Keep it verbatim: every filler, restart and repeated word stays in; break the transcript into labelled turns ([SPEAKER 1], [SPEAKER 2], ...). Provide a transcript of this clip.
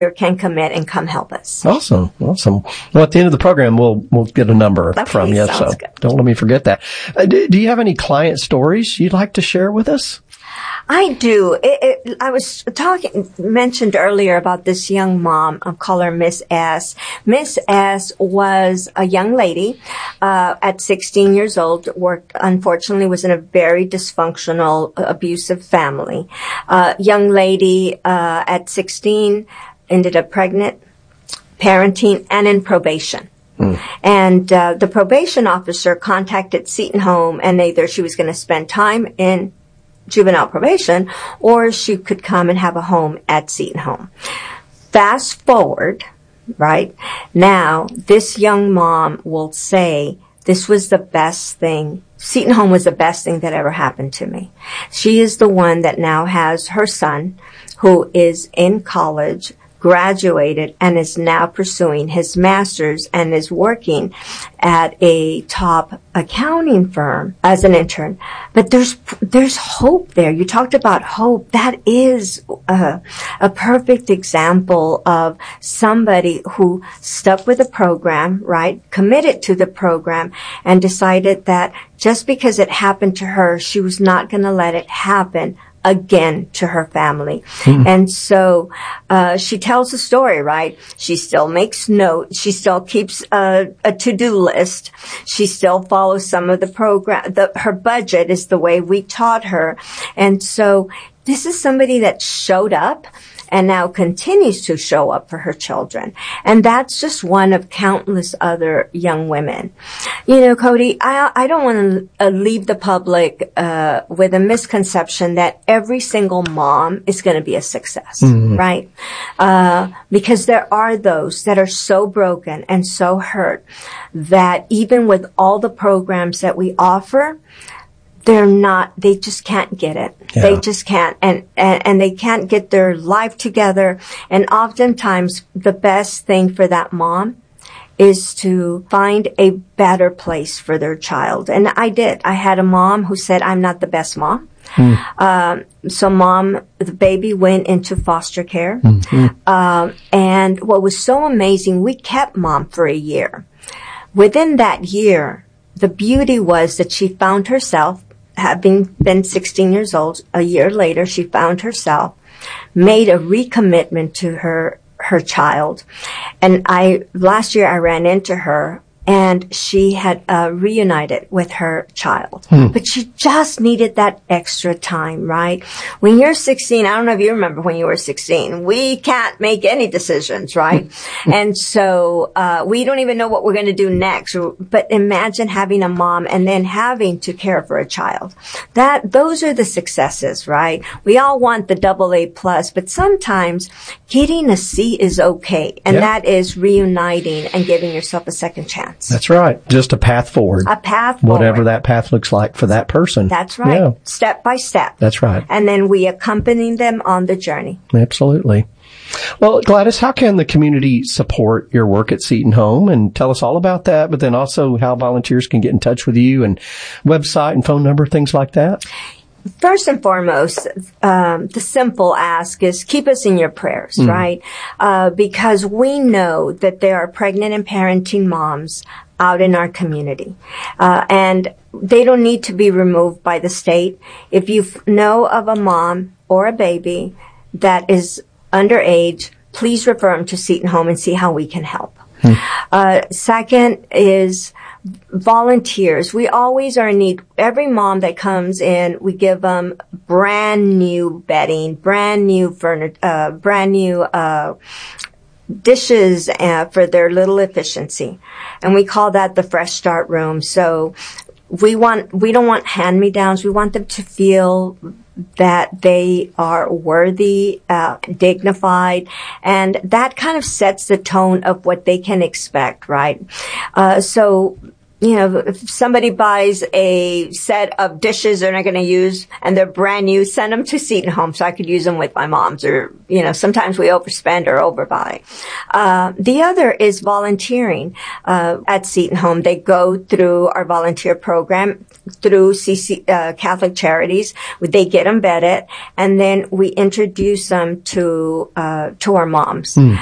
[SPEAKER 1] can commit and come help us.
[SPEAKER 2] Awesome. Awesome. Well, at the end of the program, we'll, we'll get a number
[SPEAKER 1] okay,
[SPEAKER 2] from you. So
[SPEAKER 1] good.
[SPEAKER 2] Don't let me forget that. Uh, do, do you have any client stories you'd like to share with us?
[SPEAKER 1] I do. It, it, I was talking, mentioned earlier about this young mom. I'll call her Miss S. Miss S was a young lady, uh, at sixteen years old, worked, unfortunately, was in a very dysfunctional, abusive family. Uh, young lady, uh, at sixteen, ended up pregnant, parenting, and in probation. Mm. And, uh, the probation officer contacted Seton Home, and either she was going to spend time in juvenile probation, or she could come and have a home at Seton Home. Fast forward, right? Now, this young mom will say, this was the best thing. Seton Home was the best thing that ever happened to me. She is the one that now has her son, who is in college, graduated, and is now pursuing his master's and is working at a top accounting firm as an intern. But there's there's hope there. You talked about hope. That is a, a perfect example of somebody who stuck with the program, right, committed to the program, and decided that just because it happened to her, she was not going to let it happen again to her family. Mm. And so, uh, she tells a story, right? She still makes notes. She still keeps a, a to-do list. She still follows some of the program. The, her budget is the way we taught her. And so this is somebody that showed up and now continues to show up for her children. And that's just one of countless other young women. You know, Cody, I, I don't want to uh, leave the public uh with a misconception that every single mom is going to be a success, mm-hmm. right? Uh because there are those that are so broken and so hurt that even with all the programs that we offer, they're not, they just can't get it. Yeah. They just can't, and, and, and they can't get their life together. And oftentimes the best thing for that mom is to find a better place for their child. And I did. I had a mom who said, I'm not the best mom. Hmm. Um, so mom, the baby went into foster care. Mm-hmm. Um, and what was so amazing, we kept mom for a year. Within that year, the beauty was that she found herself, having been sixteen years old, a year later, she found herself, made a recommitment to her, her child. And I, last year I ran into her, and she had uh, reunited with her child. Hmm. But she just needed that extra time, right? When you're sixteen, I don't know if you remember when you were sixteen, we can't make any decisions, right? And so uh we don't even know what we're going to do next. But imagine having a mom and then having to care for a child. That those are the successes, right? We all want the double A plus, but sometimes getting a C is okay. And yep. that is reuniting and giving yourself a second chance.
[SPEAKER 2] That's right. Just a path forward.
[SPEAKER 1] A path forward.
[SPEAKER 2] Whatever that path looks like for that person.
[SPEAKER 1] That's right. Yeah. Step by step.
[SPEAKER 2] That's right.
[SPEAKER 1] And then we accompany them on the journey.
[SPEAKER 2] Absolutely. Well, Gladys, how can the community support your work at Seton Home? And tell us all about that, but then also how volunteers can get in touch with you and website and phone number, things like that.
[SPEAKER 1] First and foremost, um, the simple ask is keep us in your prayers, mm. right? Uh, because we know that there are pregnant and parenting moms out in our community. Uh, and they don't need to be removed by the state. If you f- know of a mom or a baby that is underage, please refer them to Seton Home and see how we can help. Mm. Uh, second is volunteers. We always are in need. Every mom that comes in, we give them brand new bedding, brand new furniture, uh, brand new, uh, dishes uh, for their little efficiency. And we call that the Fresh Start Room. So we want, we don't want hand-me-downs. We want them to feel that they are worthy, uh, dignified, and that kind of sets the tone of what they can expect, right? Uh, so you know, if somebody buys a set of dishes they're not going to use and they're brand new, send them to Seton Home so I could use them with my mom's. Or, you know, sometimes we overspend or overbuy. Uh, the other is volunteering uh, at Seton Home. They go through our volunteer program through C C, uh, Catholic Charities. They get embedded, and then we introduce them to uh, to our moms. Mm.